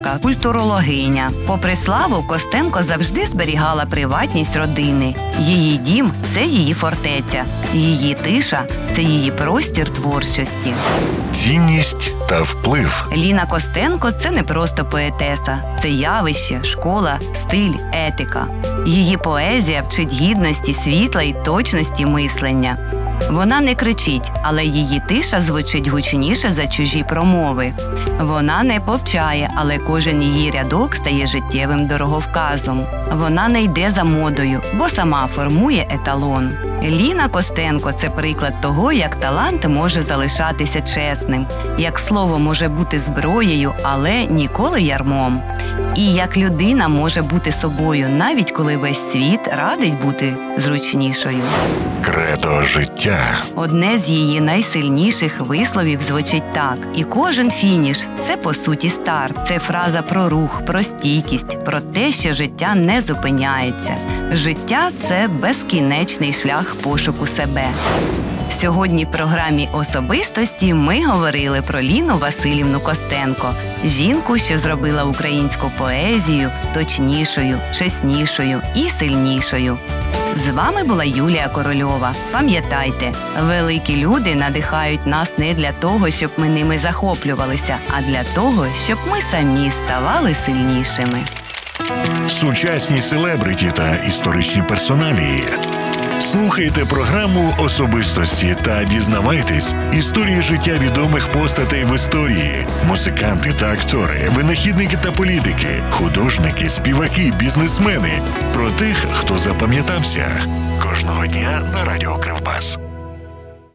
культурологиня. Попри славу, Костенко завжди зберігала приватність родини. Її дім – це її фортеця. Її тиша – це її простір творчості. Цінність та вплив. Ліна Костенко – це не просто поетеса. Це явище, школа, стиль, етика. Її поезія вчить гідності, світла й точності мислення. Вона не кричить, але її тиша звучить гучніше за чужі промови. Вона не повчає, але кожен її рядок стає життєвим дороговказом. Вона не йде за модою, бо сама формує еталон. Ліна Костенко – це приклад того, як талант може залишатися чесним, як слово може бути зброєю, але ніколи ярмом. І як людина може бути собою, навіть коли весь світ радить бути зручнішою. Кредо життя. Одне з її найсильніших висловів звучить так. І кожен фініш – це, по суті, старт. Це фраза про рух, про стійкість, про те, що життя не зупиняється. Життя – це безкінечний шлях пошуку себе. Сьогодні в програмі «Особистості» ми говорили про Ліну Василівну Костенко, жінку, що зробила українську поезію точнішою, чеснішою і сильнішою. З вами була Юлія Корольова. Пам'ятайте, великі люди надихають нас не для того, щоб ми ними захоплювалися, а для того, щоб ми самі ставали сильнішими. Сучасні селебриті та історичні персоналії. Слухайте програму «Особистості» та дізнавайтесь історії життя відомих постатей в історії. Музиканти та актори, винахідники та політики, художники, співаки, бізнесмени. Про тих, хто запам'ятався. Кожного дня на Радіо Кривбас.